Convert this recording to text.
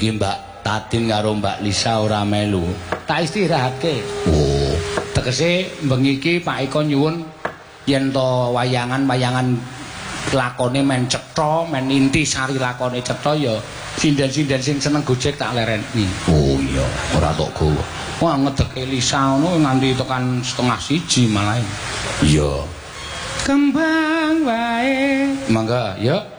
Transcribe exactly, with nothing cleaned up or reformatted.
iki Mbak Tatin karo Mbak Lisa ora melu. Tak istirahatke. Oh, tegese bengi iki Pak Iko nyuwun yen to wayangan-wayangan lakone men cetha, men inti sari lakone cetha ya sinden-sinden sing seneng gojek tak lereni. Oh iya, ora tok go. Wah ngedeke Lisa ngono nganti tekan setengah siji malah. Iya. Kembang wae. Mangga, yuk.